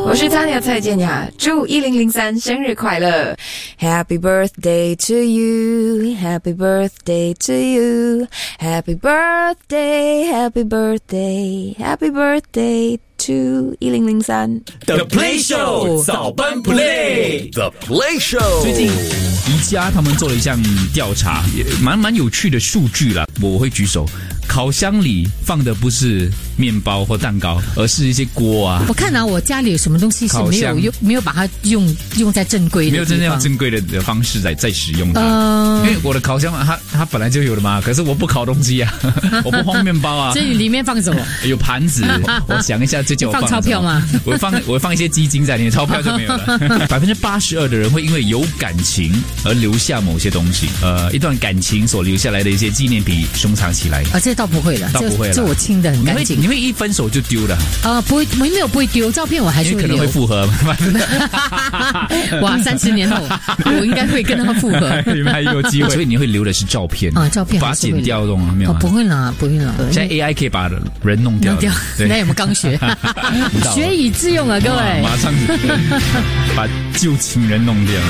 我是 Tanya 蔡健雅，祝1003生日快乐 Happy birthday to you Happy birthday to you Happy birthday Happy birthday Happy birthday to 1003 The Play Show 早班 Play The Play Show 最近宜家他们做了一项调查，也蛮有趣的数据啦，我会举手。烤箱里放的不是面包或蛋糕，而是一些锅啊。 我看我家里有什么东西是没有把它用在正规的地方， 没有真正用正规的方式在使用它。因为我的烤箱它本来就有的嘛，可是我不烤东西啊，我不放面包啊。 所以里面放什么？ 有盘子，我想一下，这叫我放钞票吗？ 我会放一些基金在里面，钞票就没有了。82%的人会因为有感情而留下某些东西，一段感情所留下来的一些纪念品收藏起来。 这倒不会了， 倒不会了， 这我清的很干净。 你会一分手就丢的？ 不会，没有不会丢，照片我还是会留。 可能会复合。 哇，30年后我应该会跟他复合。 你们还有机会，所以你会留的是照片啊？ 照片把它剪掉的吗？没有， 不会啦，不会啦。 现在 AI 可以把人弄掉。 那有没有刚学？学以致用啊，各位。 马上把旧情人弄掉。